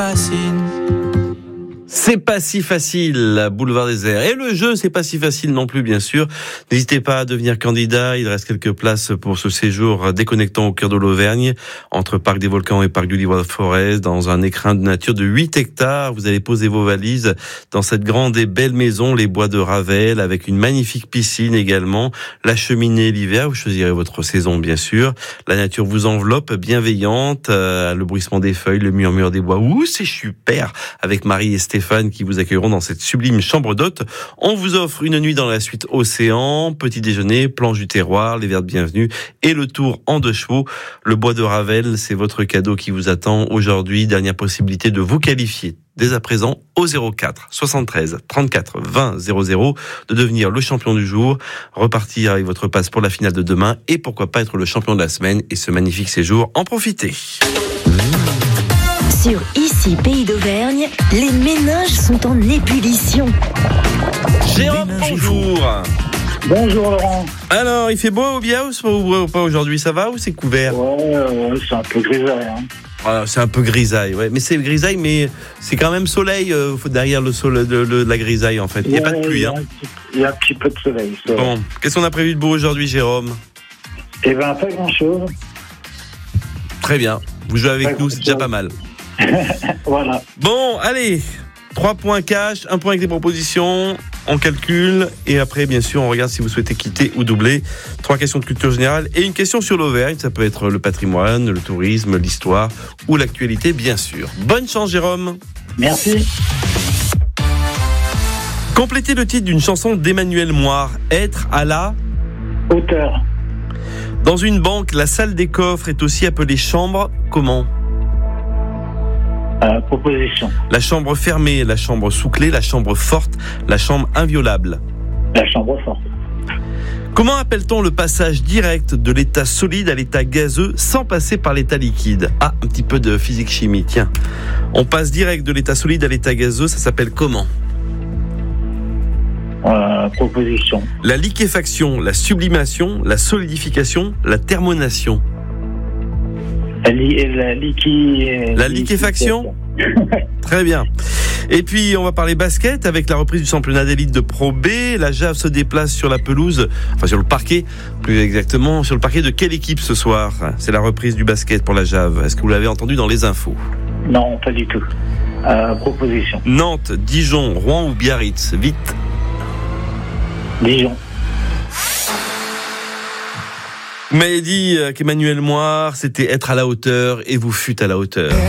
C'est pas si facile, Boulevard Désert. Et le jeu, c'est pas si facile non plus, bien sûr. N'hésitez pas à devenir candidat. Il reste quelques places pour ce séjour déconnectant au cœur de l'Auvergne, entre Parc des Volcans et Parc du Livre Forest, dans un écrin de nature de 8 hectares. Vous allez poser vos valises dans cette grande et belle maison, les Bois de Ravel, avec une magnifique piscine également. La cheminée l'hiver, vous choisirez votre saison, bien sûr. La nature vous enveloppe, bienveillante, le bruissement des feuilles, le murmure des bois. Ouh, c'est super! Avec Marie et Stéphane qui vous accueilleront dans cette sublime chambre d'hôte. On vous offre une nuit dans la suite Océan, petit déjeuner, planche du terroir, les verres de bienvenue et le tour en 2 chevaux. Le Bois de Ravel, c'est votre cadeau qui vous attend aujourd'hui. Dernière possibilité de vous qualifier dès à présent au 04 73 34 20 00, de devenir le champion du jour, repartir avec votre passe pour la finale de demain et pourquoi pas être le champion de la semaine et ce magnifique séjour, en profiter. Sur Ici Pays d'Auvergne, les méninges sont en ébullition. Jérôme, bonjour. Bonjour Laurent. Alors, il fait beau au Biaus ou pas aujourd'hui? Ça va ou c'est couvert? Ouais, c'est un peu grisaille. Alors, c'est un peu grisaille, ouais. Mais c'est grisaille, mais c'est quand même soleil derrière le sol de la grisaille en fait. Il n'y a pas de pluie. Il y a un petit peu de soleil. Bon, qu'est-ce qu'on a prévu de beau aujourd'hui, Jérôme? Eh bien, pas grand-chose. Très bien. Vous jouez avec nous, c'est déjà pas mal. Voilà. Bon, allez, 3 points cash, 1 point avec des propositions, on calcule et après bien sûr on regarde si vous souhaitez quitter ou doubler. 3 questions de culture générale et une question sur l'Auvergne, ça peut être le patrimoine, le tourisme, l'histoire ou l'actualité bien sûr. Bonne chance Jérôme. Merci. Complétez le titre d'une chanson d'Emmanuel Moire, être à la Hauteur. Dans une banque, la salle des coffres est aussi appelée chambre, comment? Proposition. La chambre fermée, la chambre sous clé, la chambre forte, la chambre inviolable. La chambre forte. Comment appelle-t-on le passage direct de l'état solide à l'état gazeux sans passer par l'état liquide? Ah, un petit peu de physique-chimie, tiens. On passe direct de l'état solide à l'état gazeux, ça s'appelle comment? Proposition. La liquéfaction, la sublimation, la solidification, la thermonation. La liquéfaction. Très bien. Et puis, on va parler basket avec la reprise du championnat d'élite de Pro B. La Jave se déplace sur la pelouse, enfin sur le parquet, plus exactement, sur le parquet de quelle équipe ce soir? C'est la reprise du basket pour la Jave. Est-ce que vous l'avez entendu dans les infos? Non, pas du tout. Proposition. Nantes, Dijon, Rouen ou Biarritz? Vite. Dijon. Vous m'avez dit qu'Emmanuel Moire, c'était être à la hauteur et vous fûtes à la hauteur.